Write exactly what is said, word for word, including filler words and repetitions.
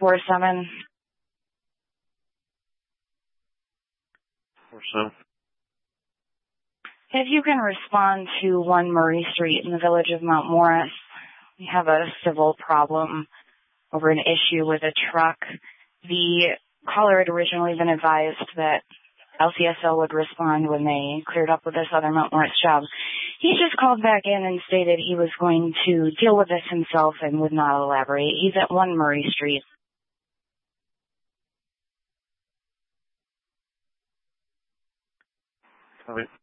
four seven. Four seven. If you can respond to one Murray Street in the village of Mount Morris, we have a civil problem over an issue with a truck. The caller had originally been advised that L C S O would respond when they cleared up with this other Mount Morris job. He just called back in and stated he was going to deal with this himself and would not elaborate. He's at one Murray Street. Copy.